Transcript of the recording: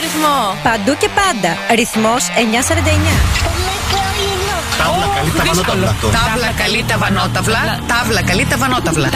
αριθμό. Παντού και πάντα. Ρυθμός 949. Τάβλα καλή τα βανόταυλα. Τάβλα καλή τα βανόταυλα. Τάβλα καλή τα βανόταυλα.